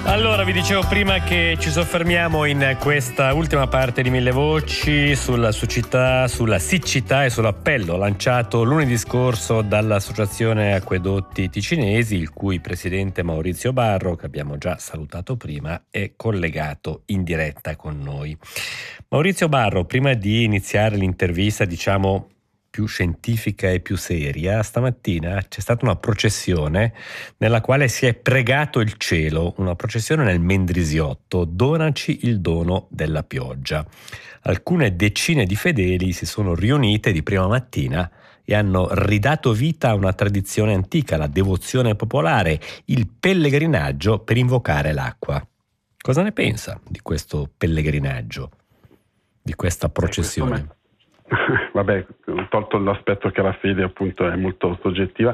Allora, vi dicevo prima che ci soffermiamo in questa ultima parte di Mille Voci sulla siccità e sull'appello lanciato lunedì scorso dall'Associazione Acquedotti Ticinesi, il cui presidente Maurizio Barro, che abbiamo già salutato prima, è collegato in diretta con noi. Maurizio Barro, prima di iniziare l'intervista, diciamo più scientifica e più seria, stamattina c'è stata una processione nella quale si è pregato il cielo, una processione nel Mendrisiotto: donaci il dono della pioggia. Alcune decine di fedeli si sono riunite di prima mattina e hanno ridato vita a una tradizione antica, la devozione popolare, il pellegrinaggio per invocare l'acqua. Cosa ne pensa di questo pellegrinaggio, di questa processione? Vabbè, tolto l'aspetto che la fede appunto è molto soggettiva,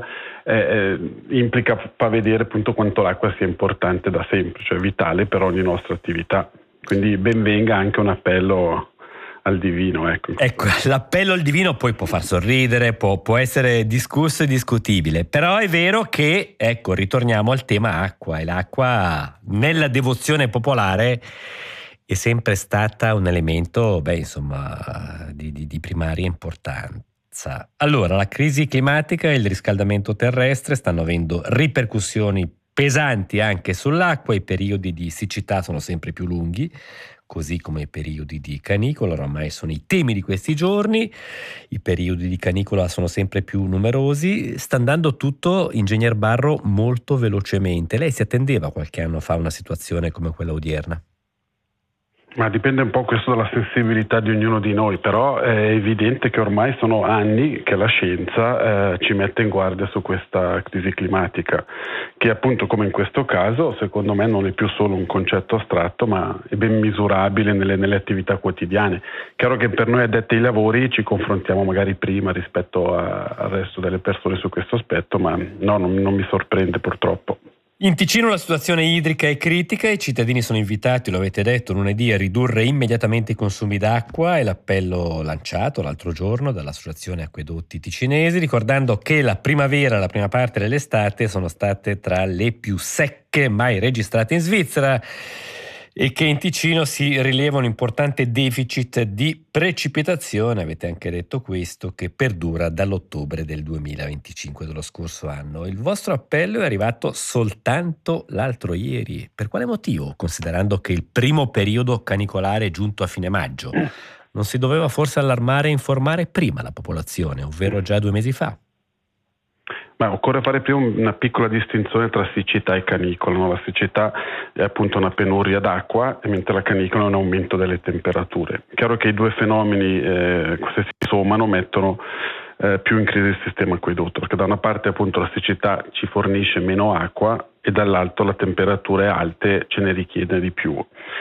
implica fa vedere appunto quanto l'acqua sia importante da sempre, cioè vitale per ogni nostra attività. Quindi ben venga anche un appello al divino. Ecco, l'appello al divino poi può far sorridere, può essere discusso e discutibile, però è vero che, ritorniamo al tema acqua, e l'acqua nella devozione popolare è sempre stata un elemento, di primaria importanza. Allora, la crisi climatica e il riscaldamento terrestre stanno avendo ripercussioni pesanti anche sull'acqua. I periodi di siccità sono sempre più lunghi, così come i periodi di canicola. Oramai sono i temi di questi giorni. I periodi di canicola sono sempre più numerosi. Sta andando tutto, ingegner Barro, molto velocemente. Lei si attendeva qualche anno fa una situazione come quella odierna? Ma dipende un po' questo dalla sensibilità di ognuno di noi, però è evidente che ormai sono anni che la scienza ci mette in guardia su questa crisi climatica, che appunto, come in questo caso, secondo me non è più solo un concetto astratto, ma è ben misurabile nelle attività quotidiane. Chiaro che per noi addetti ai lavori ci confrontiamo magari prima rispetto al resto delle persone su questo aspetto, ma no, non mi sorprende purtroppo. In Ticino la situazione idrica è critica, i cittadini sono invitati, lo avete detto, lunedì a ridurre immediatamente i consumi d'acqua, è l'appello lanciato l'altro giorno dall'Associazione Acquedotti Ticinesi, ricordando che la primavera e la prima parte dell'estate sono state tra le più secche mai registrate in Svizzera e che in Ticino si rileva un importante deficit di precipitazione, avete anche detto questo, che perdura dall'ottobre del 2025, dello scorso anno. Il vostro appello è arrivato soltanto l'altro ieri. Per quale motivo, considerando che il primo periodo canicolare è giunto a fine maggio? Non si doveva forse allarmare e informare prima la popolazione, ovvero già 2 mesi fa? Ma occorre fare prima una piccola distinzione tra siccità e canicola. No? La siccità è appunto una penuria d'acqua, mentre la canicola è un aumento delle temperature. Chiaro che i due fenomeni, se si sommano, mettono più in crisi il sistema acquedotto, perché da una parte appunto la siccità ci fornisce meno acqua e dall'altro la temperature alte ce ne richiede di più.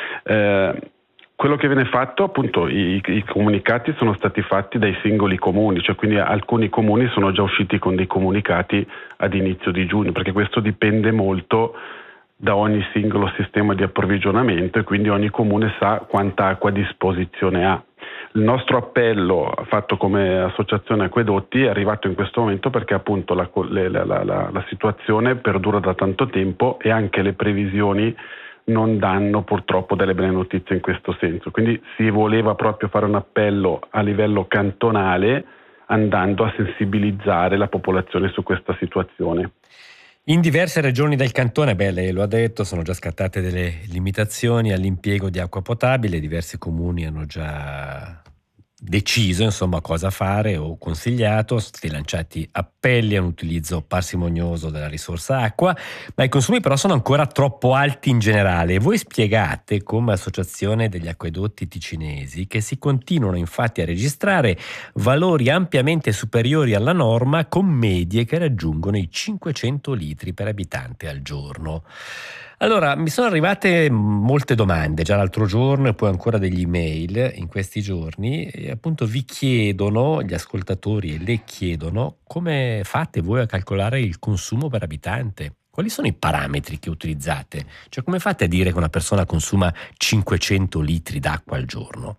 Quello che viene fatto, appunto, i comunicati sono stati fatti dai singoli comuni, cioè quindi alcuni comuni sono già usciti con dei comunicati ad inizio di giugno, perché questo dipende molto da ogni singolo sistema di approvvigionamento e quindi ogni comune sa quanta acqua a disposizione ha. Il nostro appello fatto come associazione Acquedotti è arrivato in questo momento perché appunto la situazione perdura da tanto tempo e anche le previsioni non danno purtroppo delle belle notizie in questo senso. Quindi si voleva proprio fare un appello a livello cantonale, andando a sensibilizzare la popolazione su questa situazione. In diverse regioni del cantone, lei lo ha detto, sono già scattate delle limitazioni all'impiego di acqua potabile, diversi comuni hanno già deciso cosa fare o consigliato, sono stati lanciati appelli a un utilizzo parsimonioso della risorsa acqua, ma i consumi però sono ancora troppo alti in generale. Voi spiegate, come Associazione degli Acquedotti Ticinesi, che si continuano infatti a registrare valori ampiamente superiori alla norma, con medie che raggiungono i 500 litri per abitante al giorno. Allora, mi sono arrivate molte domande già l'altro giorno e poi ancora degli email in questi giorni, e appunto vi chiedono, gli ascoltatori le chiedono, come fate voi a calcolare il consumo per abitante? Quali sono i parametri che utilizzate? Cioè, come fate a dire che una persona consuma 500 litri d'acqua al giorno?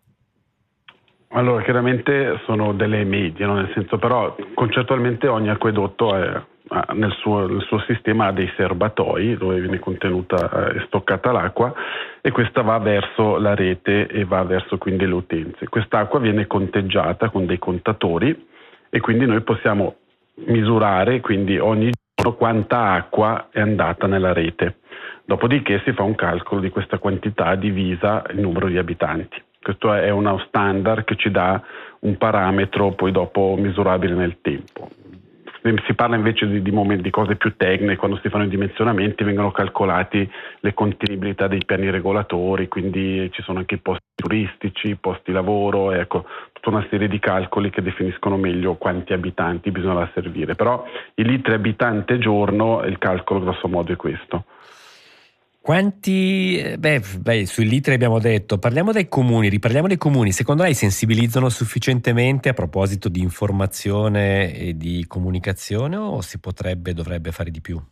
Allora, chiaramente sono delle medie, no? Nel senso, però concettualmente ogni acquedotto nel suo sistema ha dei serbatoi dove viene contenuta e stoccata l'acqua, e questa va verso la rete e va verso quindi le utenze. Quest'acqua viene conteggiata con dei contatori e quindi noi possiamo misurare quindi ogni giorno quanta acqua è andata nella rete. Dopodiché si fa un calcolo di questa quantità divisa il numero di abitanti. Questo è uno standard che ci dà un parametro poi dopo misurabile nel tempo. Si parla invece di cose più tecniche, quando si fanno i dimensionamenti vengono calcolati le contenibilità dei piani regolatori, quindi ci sono anche i posti turistici, posti lavoro, ecco, tutta una serie di calcoli che definiscono meglio quanti abitanti bisogna servire. Però i litri abitante giorno, il calcolo grosso modo è questo. Quanti, sui litri abbiamo detto, parliamo dei comuni, riparliamo dei comuni. Secondo lei sensibilizzano sufficientemente a proposito di informazione e di comunicazione, o dovrebbe fare di più?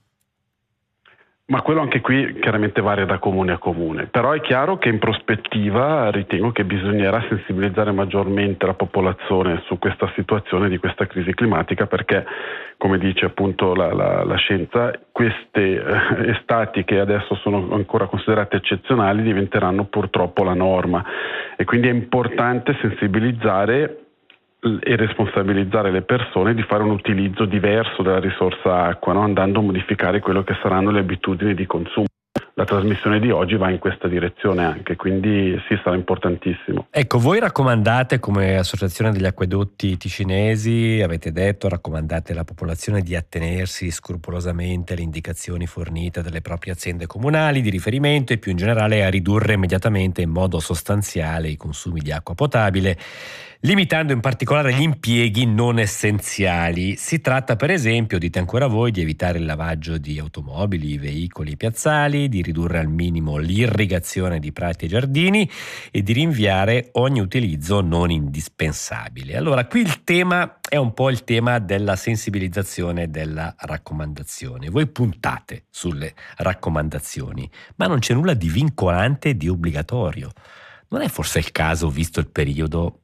Ma quello anche qui chiaramente varia da comune a comune, però è chiaro che in prospettiva ritengo che bisognerà sensibilizzare maggiormente la popolazione su questa situazione di questa crisi climatica, perché come dice appunto la scienza, queste estati che adesso sono ancora considerate eccezionali diventeranno purtroppo la norma, e quindi è importante sensibilizzare e responsabilizzare le persone di fare un utilizzo diverso della risorsa acqua, no? Andando a modificare quello che saranno le abitudini di consumo. La trasmissione di oggi va in questa direzione anche, quindi sì, sarà importantissimo. Ecco, voi raccomandate come Associazione degli Acquedotti Ticinesi, avete detto, raccomandate alla popolazione di attenersi scrupolosamente alle indicazioni fornite dalle proprie aziende comunali di riferimento e più in generale a ridurre immediatamente in modo sostanziale i consumi di acqua potabile, limitando in particolare gli impieghi non essenziali. Si tratta per esempio, dite ancora voi, di evitare il lavaggio di automobili, veicoli, piazzali, di ridurre al minimo l'irrigazione di prati e giardini e di rinviare ogni utilizzo non indispensabile. Allora, qui il tema è un po' il tema della sensibilizzazione e della raccomandazione. Voi puntate sulle raccomandazioni, ma non c'è nulla di vincolante e di obbligatorio. Non è forse il caso, visto il periodo,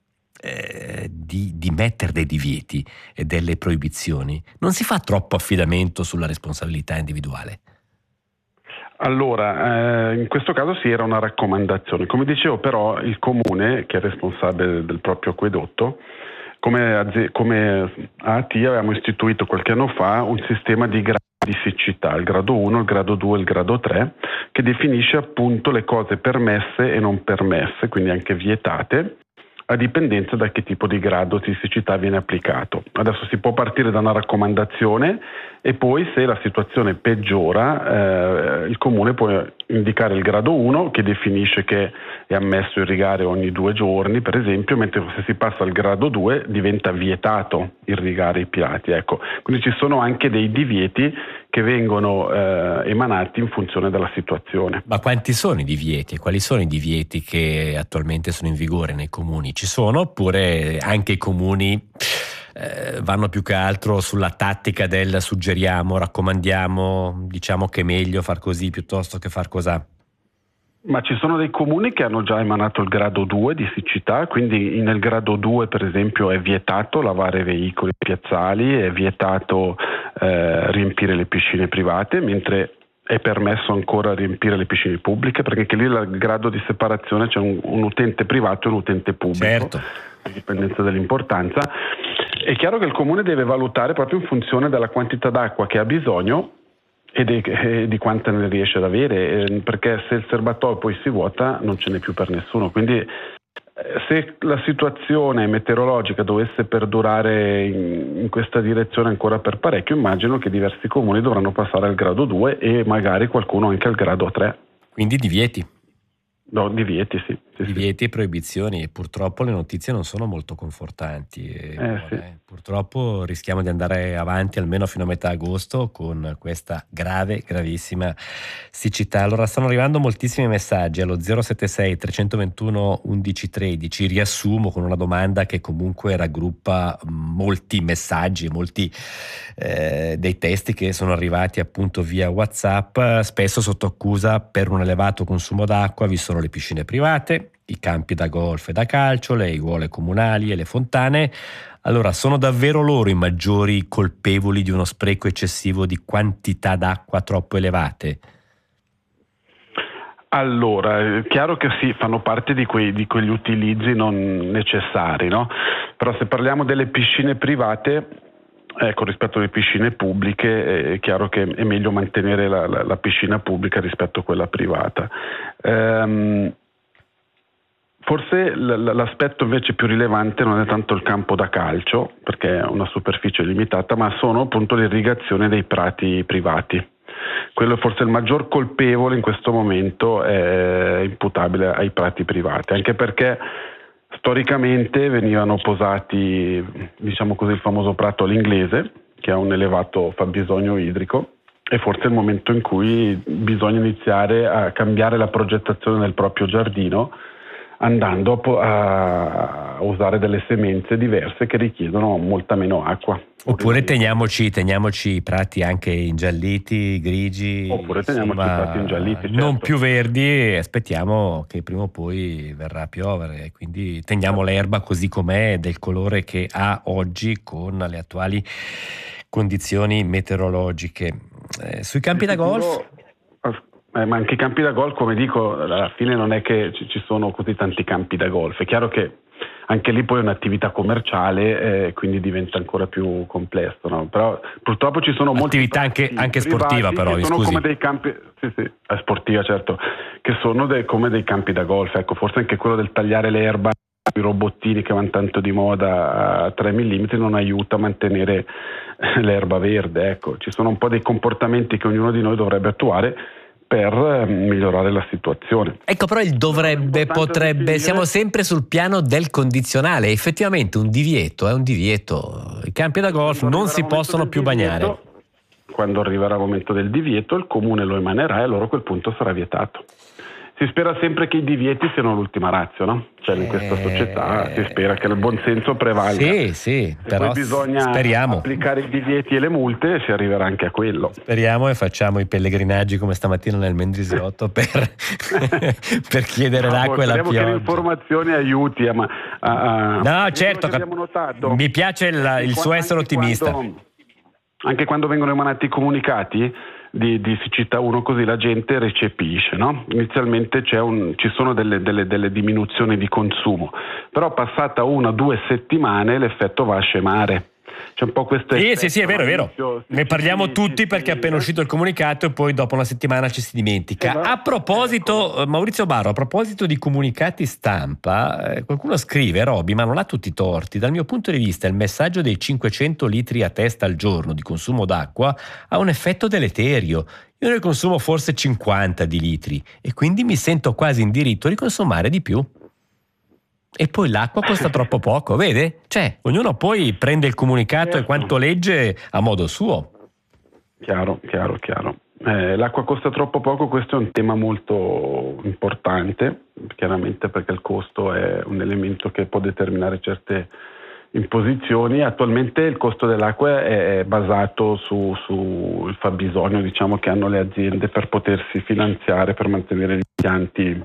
di mettere dei divieti e delle proibizioni? Non si fa troppo affidamento sulla responsabilità individuale? Allora, in questo caso sì, era una raccomandazione. Come dicevo, però, il comune, che è responsabile del proprio acquedotto, come AT avevamo istituito qualche anno fa un sistema di gradi di siccità, il grado 1, il grado 2 e il grado 3, che definisce appunto le cose permesse e non permesse, quindi anche vietate, a dipendenza da che tipo di grado di siccità viene applicato. Adesso si può partire da una raccomandazione e poi, se la situazione peggiora, il comune può indicare il grado 1, che definisce che è ammesso irrigare ogni 2 giorni, per esempio, mentre se si passa al grado 2 diventa vietato irrigare i prati. Ecco. Quindi ci sono anche dei divieti che vengono emanati in funzione della situazione. Ma quanti sono i divieti? Quali sono i divieti che attualmente sono in vigore nei comuni? Ci sono, oppure anche i comuni vanno più che altro sulla tattica del suggeriamo, raccomandiamo, diciamo che è meglio far così piuttosto che far cosà? Ma ci sono dei comuni che hanno già emanato il grado 2 di siccità, quindi nel grado 2 per esempio è vietato lavare veicoli piazzali, è vietato riempire le piscine private, mentre è permesso ancora riempire le piscine pubbliche, perché anche lì il grado di separazione c'è un utente privato e un utente pubblico, certo, a dipendenza dell'importanza. È chiaro che il comune deve valutare proprio in funzione della quantità d'acqua che ha bisogno e di quanta ne riesce ad avere, perché se il serbatoio poi si vuota non ce n'è più per nessuno. Quindi se la situazione meteorologica dovesse perdurare in questa direzione ancora per parecchio, immagino che diversi comuni dovranno passare al grado 2 e magari qualcuno anche al grado 3. Quindi divieti? No, divieti, sì. Divieti e proibizioni, e purtroppo le notizie non sono molto confortanti. Sì. Purtroppo rischiamo di andare avanti almeno fino a metà agosto con questa gravissima siccità. Allora, stanno arrivando moltissimi messaggi allo 076 321 1113. Riassumo con una domanda che comunque raggruppa molti messaggi, molti dei testi che sono arrivati appunto via WhatsApp. Spesso sotto accusa per un elevato consumo d'acqua vi sono le piscine private, acque, i campi da golf e da calcio, le aiuole comunali e le fontane. Allora, sono davvero loro i maggiori colpevoli di uno spreco eccessivo di quantità d'acqua troppo elevate? Allora, è chiaro che sì, fanno parte di quegli utilizzi non necessari, no? Però se parliamo delle piscine private, ecco, rispetto alle piscine pubbliche, è chiaro che è meglio mantenere la piscina pubblica rispetto a quella privata. Forse l'aspetto invece più rilevante non è tanto il campo da calcio, perché è una superficie limitata, ma sono appunto l'irrigazione dei prati privati. Quello forse il maggior colpevole in questo momento è imputabile ai prati privati, anche perché storicamente venivano posati, diciamo così, il famoso prato all'inglese, che ha un elevato fabbisogno idrico, e forse è il momento in cui bisogna iniziare a cambiare la progettazione del proprio giardino, andando a usare delle semenze diverse che richiedono molta meno acqua. Oppure teniamoci i prati anche ingialliti, grigi, Oppure teniamoci i prati ingialliti, certo. Non più verdi, e aspettiamo che prima o poi verrà a piovere, quindi teniamo l'erba così com'è, del colore che ha oggi con le attuali condizioni meteorologiche. Sui campi da golf? Ma anche i campi da golf, come dico, alla fine non è che ci sono così tanti campi da golf. È chiaro che anche lì poi è un'attività commerciale, quindi diventa ancora più complesso, no? Però purtroppo ci sono molte attività anche sportiva, però che sono come dei campi, sì, sportiva certo, che sono come dei campi da golf. Ecco, forse anche quello del tagliare l'erba, i robottini che vanno tanto di moda a 3 mm non aiuta a mantenere l'erba verde. Ecco, ci sono un po' dei comportamenti che ognuno di noi dovrebbe attuare per migliorare la situazione. Ecco, però il dovrebbe, potrebbe, siamo sempre sul piano del condizionale. Effettivamente un divieto è un divieto. I campi da golf non si possono più bagnare. Quando arriverà il momento del divieto, il comune lo emanerà e allora a quel punto sarà vietato. Si spera sempre che i divieti siano l'ultima ratio, no? Cioè in questa società si spera che il buonsenso prevalga. Sì, però poi bisogna applicare i divieti e le multe e si arriverà anche a quello. Speriamo, e facciamo i pellegrinaggi come stamattina nel Mendrisiotto per chiedere l'acqua e la pioggia. Speriamo che le informazioni aiuti No, certo, mi piace il suo essere ottimista. Anche quando vengono emanati i comunicati di siccità 1, così la gente recepisce, no? Inizialmente ci sono delle diminuzioni di consumo, però passata 1 o 2 settimane l'effetto va a scemare. C'è un po' questo effetto. Sì, è vero. Ne parliamo tutti perché è appena uscito il comunicato e poi dopo una settimana ci si dimentica. Esatto. A proposito, Maurizio Barro, a proposito di comunicati stampa, qualcuno scrive: Roby, ma non ha tutti i torti. Dal mio punto di vista il messaggio dei 500 litri a testa al giorno di consumo d'acqua ha un effetto deleterio. Io ne consumo forse 50 di litri e quindi mi sento quasi in diritto di consumare di più. E poi l'acqua costa troppo poco, vede? Cioè, ognuno poi prende il comunicato e quanto legge a modo suo. Chiaro. L'acqua costa troppo poco, questo è un tema molto importante, chiaramente, perché il costo è un elemento che può determinare certe imposizioni. Attualmente il costo dell'acqua è basato sul fabbisogno, diciamo, che hanno le aziende per potersi finanziare, per mantenere gli impianti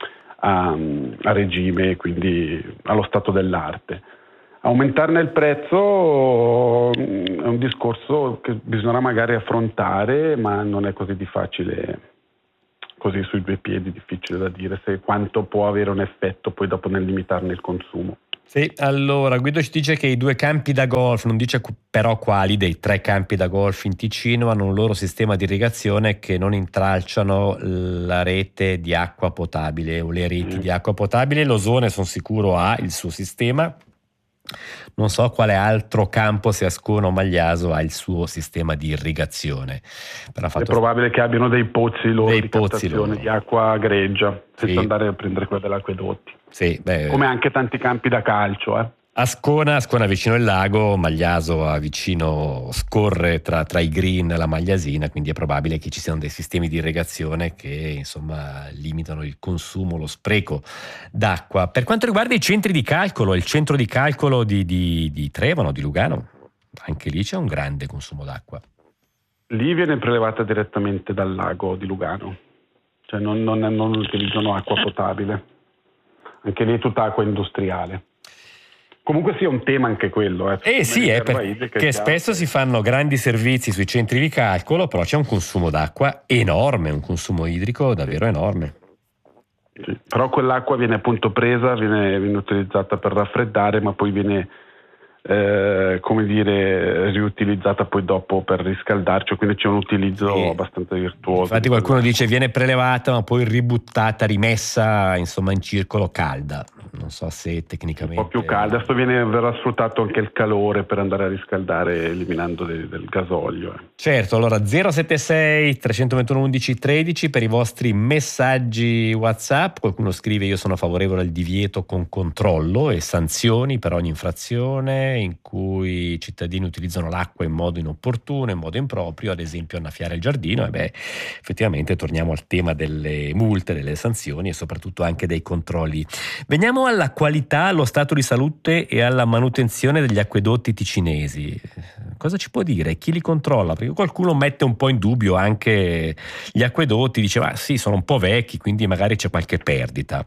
a regime, quindi allo stato dell'arte. Aumentarne il prezzo è un discorso che bisognerà magari affrontare, ma non è così di facile, così sui 2 piedi, difficile da dire quanto può avere un effetto poi dopo nel limitarne il consumo. Sì, allora Guido ci dice che i 2 campi da golf, non dice però quali dei 3 campi da golf in Ticino, hanno un loro sistema di irrigazione che non intralciano la rete di acqua potabile o le reti di acqua potabile. L'Osone, sono sicuro, ha il suo sistema. Non so quale altro campo, se Ascona o Magliaso, ha il suo sistema di irrigazione. Però è probabile che abbiano dei pozzi loro di captazione di acqua greggia, senza andare a prendere quella dell'acquedotti. Sì, come anche tanti campi da calcio. Ascona vicino il lago, Magliaso vicino, scorre tra i green la Magliasina, quindi è probabile che ci siano dei sistemi di irrigazione che insomma limitano il consumo, lo spreco d'acqua. Per quanto riguarda i centri di calcolo, il centro di calcolo di Trevano, di Lugano, anche lì c'è un grande consumo d'acqua. Lì viene prelevata direttamente dal lago di Lugano, cioè non utilizzano acqua potabile. anche lì è tutta acqua industriale. Comunque sia un tema anche quello. Sì, perché spesso si fanno grandi servizi sui centri di calcolo, però c'è un consumo d'acqua enorme, un consumo idrico davvero enorme. Sì, però quell'acqua viene appunto presa, viene utilizzata per raffreddare, ma poi viene riutilizzata poi dopo per riscaldarci, quindi c'è un utilizzo abbastanza virtuoso. Infatti qualcuno dice viene prelevata ma poi ributtata, rimessa insomma in circolo calda. Non so se tecnicamente un po' più calda, adesso verrà sfruttato anche il calore per andare a riscaldare eliminando del gasolio. Certo, allora 076 321 11 13 per i vostri messaggi WhatsApp. Qualcuno scrive: io sono favorevole al divieto con controllo e sanzioni per ogni infrazione in cui i cittadini utilizzano l'acqua in modo inopportuno, in modo improprio, ad esempio annaffiare il giardino. Effettivamente torniamo al tema delle multe, delle sanzioni e soprattutto anche dei controlli. Veniamo alla qualità, allo stato di salute e alla manutenzione degli acquedotti ticinesi. Cosa ci può dire? Chi li controlla? Perché qualcuno mette un po' in dubbio anche gli acquedotti, dice sì, sono un po' vecchi, quindi magari c'è qualche perdita.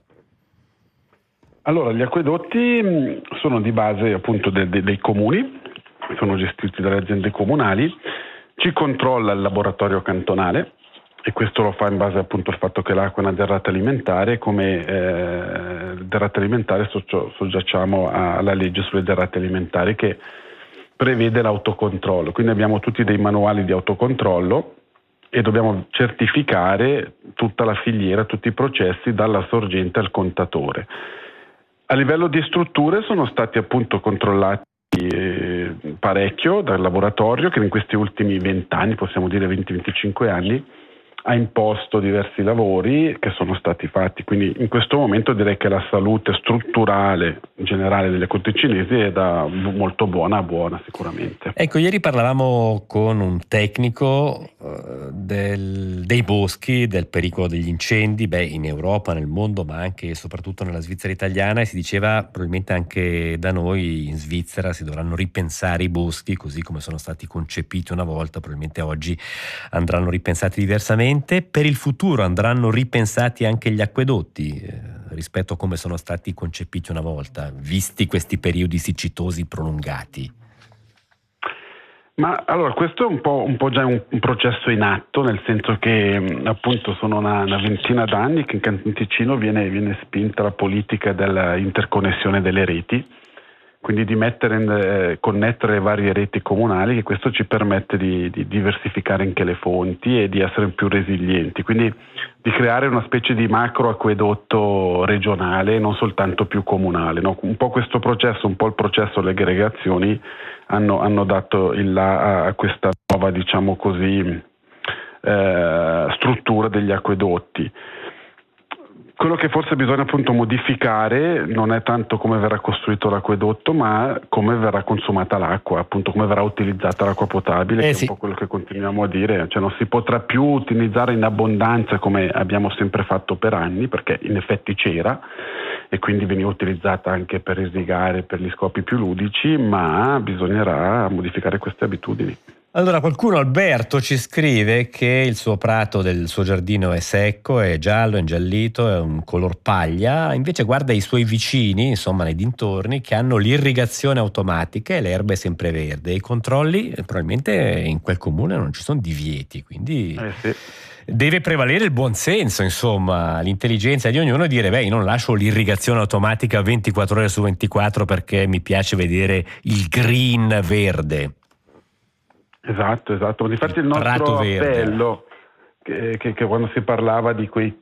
Allora, gli acquedotti sono di base appunto dei comuni, sono gestiti dalle aziende comunali, ci controlla il laboratorio cantonale, e questo lo fa in base appunto al fatto che l'acqua è una derrata alimentare, come derrate alimentare soggiacciamo alla legge sulle derrate alimentari che prevede l'autocontrollo, quindi abbiamo tutti dei manuali di autocontrollo e dobbiamo certificare tutta la filiera, tutti i processi dalla sorgente al contatore. A livello di strutture sono stati appunto controllati parecchio dal laboratorio che in questi ultimi 20 anni, possiamo dire 20-25 anni, ha imposto diversi lavori che sono stati fatti, quindi in questo momento direi che la salute strutturale generale delle acquedotti cinesi è da molto buona sicuramente. Ecco, ieri parlavamo con un tecnico dei boschi, del pericolo degli incendi, in Europa, nel mondo, ma anche e soprattutto nella Svizzera italiana, e si diceva probabilmente anche da noi in Svizzera si dovranno ripensare i boschi così come sono stati concepiti una volta, probabilmente oggi andranno ripensati diversamente. Per il futuro andranno ripensati anche gli acquedotti rispetto a come sono stati concepiti una volta, visti questi periodi siccitosi prolungati? Ma allora questo è un po' già un processo in atto, nel senso che appunto sono una ventina d'anni che in Ticino viene spinta la politica dell'interconnessione delle reti, quindi di connettere le varie reti comunali, che questo ci permette di diversificare anche le fonti e di essere più resilienti, quindi di creare una specie di macro acquedotto regionale, non soltanto più comunale, no? Un po' questo processo, un po' il processo delle aggregazioni hanno dato il là a questa nuova, diciamo così, struttura degli acquedotti. Quello che forse bisogna appunto modificare non è tanto come verrà costruito l'acquedotto, ma come verrà consumata l'acqua, appunto come verrà utilizzata l'acqua potabile, che è un po' quello che continuiamo a dire, cioè non si potrà più utilizzare in abbondanza come abbiamo sempre fatto per anni, perché in effetti c'era e quindi veniva utilizzata anche per irrigare, per gli scopi più ludici, ma bisognerà modificare queste abitudini. Allora qualcuno, Alberto, ci scrive che il suo prato del suo giardino è secco, è giallo, è ingiallito, è un color paglia, invece guarda i suoi vicini, insomma nei dintorni, che hanno l'irrigazione automatica e l'erba è sempre verde. I controlli probabilmente in quel comune non ci sono divieti, quindi sì. Deve prevalere il buon senso, insomma, l'intelligenza di ognuno, e dire io non lascio l'irrigazione automatica 24 ore su 24 perché mi piace vedere il green verde. Esatto. Infatti il nostro appello, che quando si parlava di quei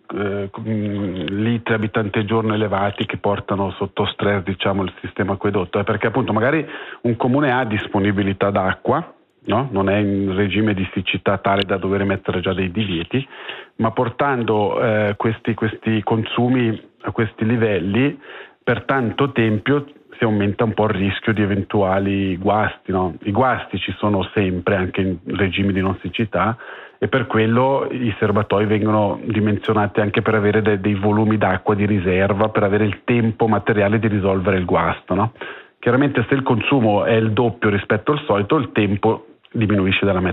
litri abitante giorno elevati che portano sotto stress, diciamo, il sistema acquedotto, è perché appunto magari un comune ha disponibilità d'acqua, no? Non è in regime di siccità tale da dover mettere già dei divieti, ma portando questi consumi a questi livelli per tanto tempo si aumenta un po' il rischio di eventuali guasti, no? I guasti ci sono sempre anche in regimi di non siccità e per quello i serbatoi vengono dimensionati anche per avere dei volumi d'acqua di riserva, per avere il tempo materiale di risolvere il guasto, no? Chiaramente se il consumo è il doppio rispetto al solito, il tempo diminuisce della metà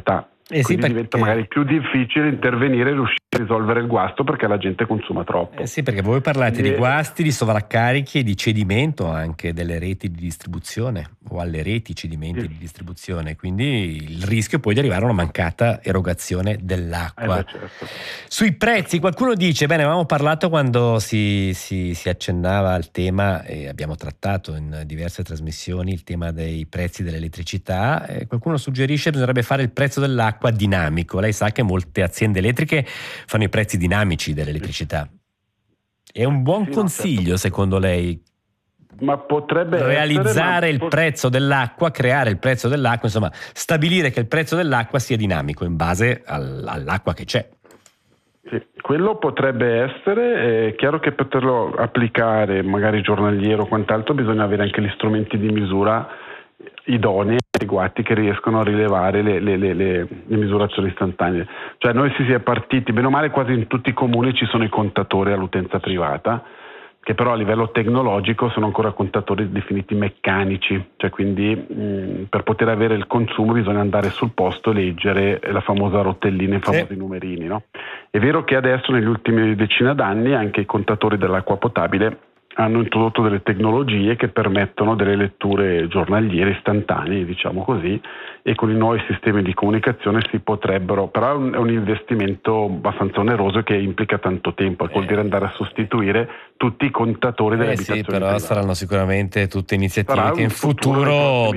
Quindi diventa magari più difficile intervenire e riuscire a risolvere il guasto perché la gente consuma troppo. Sì, perché voi parlate di guasti, di sovraccarichi e di cedimento anche delle reti di distribuzione o alle reti cedimenti di distribuzione, quindi il rischio poi di arrivare a una mancata erogazione dell'acqua. Certo. Sui prezzi qualcuno dice, bene, avevamo parlato quando si accennava al tema e abbiamo trattato in diverse trasmissioni il tema dei prezzi dell'elettricità, qualcuno suggerisce che bisognerebbe fare il prezzo dell'acqua dinamico. Lei sa che molte aziende elettriche fanno i prezzi dinamici dell'elettricità. È un buon consiglio, certo, secondo lei? Ma potrebbe realizzare il prezzo dell'acqua, creare il prezzo dell'acqua, insomma, stabilire che il prezzo dell'acqua sia dinamico in base all'acqua che c'è. Sì, quello potrebbe essere, è chiaro che per poterlo applicare magari giornaliero o quant'altro bisogna avere anche gli strumenti di misura idonei, adeguati, che riescono a rilevare le misurazioni istantanee. Cioè noi si è partiti, bene o male quasi in tutti i comuni ci sono i contatori all'utenza privata, che però a livello tecnologico sono ancora contatori definiti meccanici, cioè quindi per poter avere il consumo bisogna andare sul posto e leggere la famosa rotellina, i famosi numerini, no? È vero che adesso negli ultimi decina d'anni anche i contatori dell'acqua potabile hanno introdotto delle tecnologie che permettono delle letture giornaliere istantanee, diciamo così, e con i nuovi sistemi di comunicazione si potrebbero, però è un investimento abbastanza oneroso che implica tanto tempo, vuol dire andare a sostituire tutti i contatori delle abitazioni però private. Saranno sicuramente tutte iniziative che in futuro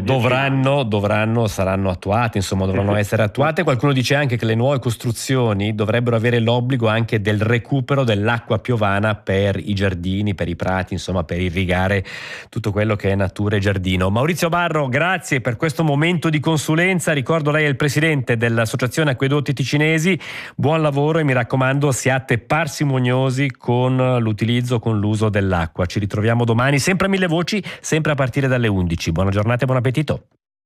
saranno attuate, insomma dovranno essere attuate. Qualcuno dice anche che le nuove costruzioni dovrebbero avere l'obbligo anche del recupero dell'acqua piovana per i giardini, per i prati, insomma per irrigare tutto quello che è natura e giardino. Maurizio Barro, grazie per questo momento di consulenza. Ricordo lei è il presidente dell'Associazione Acquedotti Ticinesi. Buon lavoro e mi raccomando siate parsimoniosi con l'utilizzo, con l'uso dell'acqua. Ci ritroviamo domani, sempre a 1000 voci, sempre a partire dalle 11. Buona giornata e buon appetito.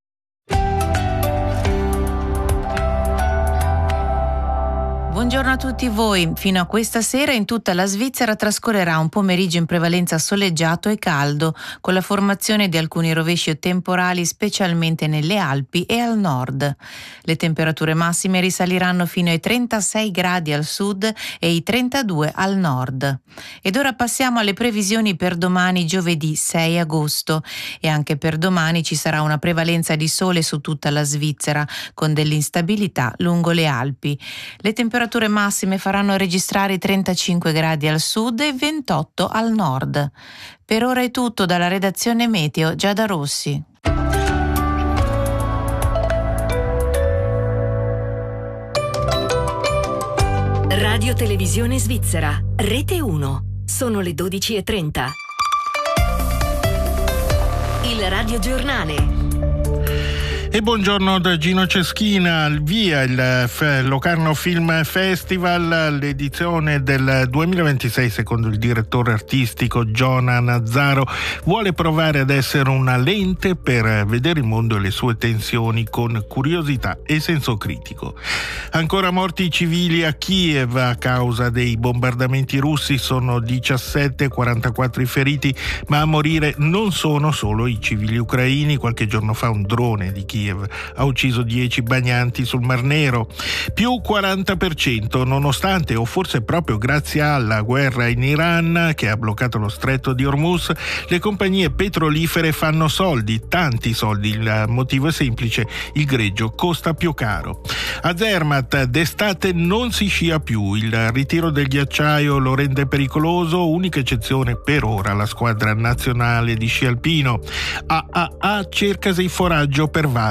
Buongiorno a tutti voi. Fino a questa sera in tutta la Svizzera trascorrerà un pomeriggio in prevalenza soleggiato e caldo, con la formazione di alcuni rovesci temporali specialmente nelle Alpi e al nord. Le temperature massime risaliranno fino ai 36 gradi al sud e ai 32 al nord. Ed ora passiamo alle previsioni per domani giovedì 6 agosto. E anche per domani ci sarà una prevalenza di sole su tutta la Svizzera, con dell'instabilità lungo le Alpi. Le temperature massime faranno registrare 35 gradi al sud e 28 al nord. Per ora è tutto dalla redazione Meteo Giada Rossi. Radio Televisione Svizzera, Rete 1. Sono le 12:30. Il Radio Giornale. E buongiorno da Gino Ceschina. Al via il Locarno Film Festival, l'edizione del 2026, secondo il direttore artistico Giona Nazzaro, vuole provare ad essere una lente per vedere il mondo e le sue tensioni con curiosità e senso critico. Ancora morti civili a Kiev a causa dei bombardamenti russi, sono 17, 44 i feriti, ma a morire non sono solo i civili ucraini. Qualche giorno fa un drone di Kiev ha ucciso 10 bagnanti sul Mar Nero, più 40%, nonostante o forse proprio grazie alla guerra in Iran che ha bloccato lo stretto di Hormuz. Le compagnie petrolifere fanno soldi, tanti soldi. Il motivo è semplice: il greggio costa più caro. A Zermatt d'estate non si scia più, il ritiro del ghiacciaio lo rende pericoloso, unica eccezione per ora la squadra nazionale di sci alpino. AAA cerca foraggio per vari